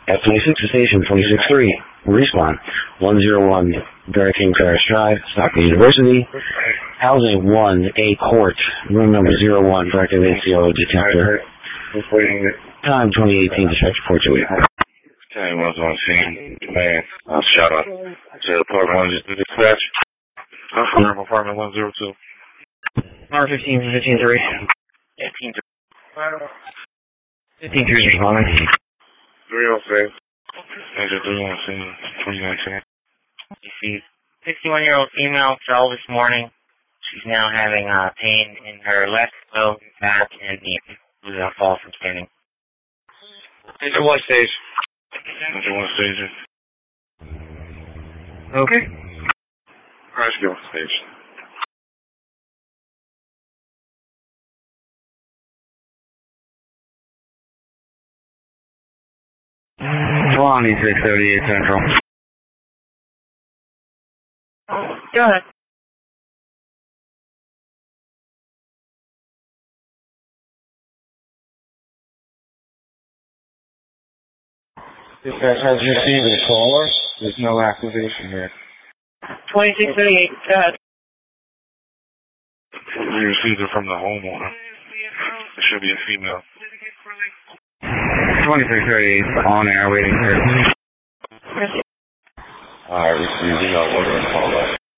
F-26 to station 26-3. Respawn 101 Barricade Parish Drive, Stockton University. Housing 1A Court. Room number 01 for active ACO detector. Time 2018 dispatch report to you. Time was on scene. Man, shot up to apartment 1 just dispatch. From apartment 102. R15 15-3. 15-3 is responding. 306. Major 316. 319. You see, 61-year-old female fell this morning. She's now having pain in her left low back and knee. Due to a fall from standing. Major 1 stage. Major 1 stage. Okay. Crash go stage. Lonnie 638 Central. Go ahead. Dispatch has received a caller. There's no activation here. 2638, go ahead. We received it from the homeowner. It should be a female. 2638 on air waiting for. Alright, received. We got one call back.